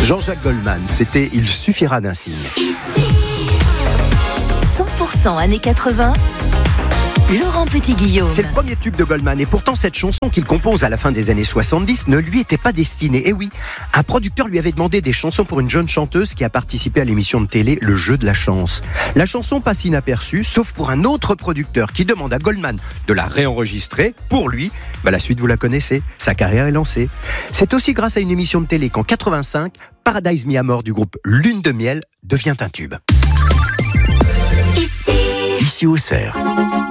Jean-Jacques Goldman, c'était « Il suffira d'un signe ». 100% années 80, Laurent Petit-Guillaume. C'est le premier tube de Goldman et pourtant cette chanson qu'il compose à la fin des années 70 ne lui était pas destinée. Et oui, un producteur lui avait demandé des chansons pour une jeune chanteuse qui a participé à l'émission de télé Le Jeu de la Chance. La chanson passe inaperçue, sauf pour un autre producteur qui demande à Goldman de la réenregistrer. Pour lui, la suite vous la connaissez, sa carrière est lancée. C'est aussi grâce à une émission de télé qu'en 85, Paradise Mis à mort du groupe Lune de Miel devient un tube. Ici Auxerre.